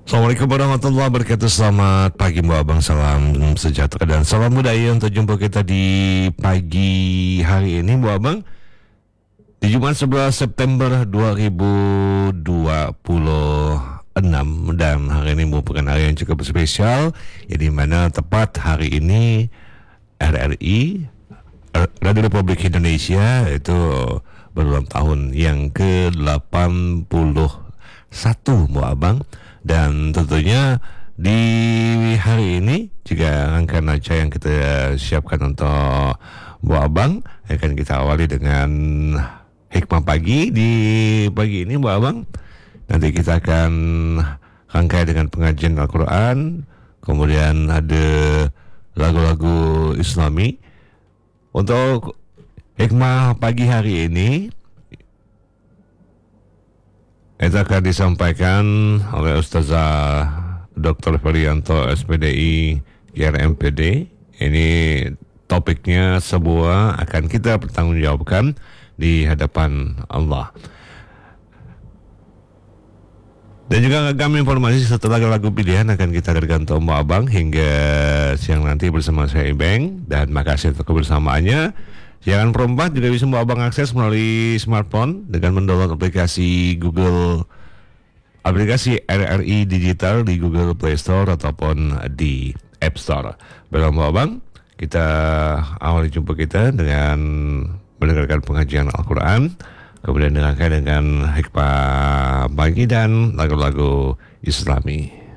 Assalamualaikum warahmatullahi wabarakatuh. Selamat pagi Mbak Abang, salam sejahtera dan salam budaya untuk jumpa kita di pagi hari ini Mbak Abang, di Jumat 11 September 2026. Dan hari ini merupakan hari yang cukup spesial, yang dimana tepat hari ini RRI Radio Republik Indonesia itu berulang tahun yang ke-81 Mbak Abang. Dan tentunya di hari ini juga rangkaian acara yang kita siapkan untuk Bu Abang akan kita awali dengan hikmah pagi di pagi ini Bu Abang. Nanti kita akan rangkai dengan pengajian Al-Quran, kemudian ada lagu-lagu Islami. Untuk hikmah pagi hari ini itu akan disampaikan oleh Ustazah Dr. Ferianto SPDI GRMPD. Ini topiknya sebuah akan kita pertanggungjawabkan di hadapan Allah. Dan juga kami informasi setelah lagu pilihan akan kita tergantung Mbak Abang hingga siang nanti bersama saya Ibeng. Dan makasih untuk kebersamaannya. Siaran perempat juga bisa Mbak Abang akses melalui smartphone dengan mendownload aplikasi RRI Digital di Google Play Store ataupun di App Store. Bersama Mbak Abang, kita awali jumpa kita dengan mendengarkan pengajian Al-Quran, kemudian dengan hikmah pagi dan lagu-lagu Islami.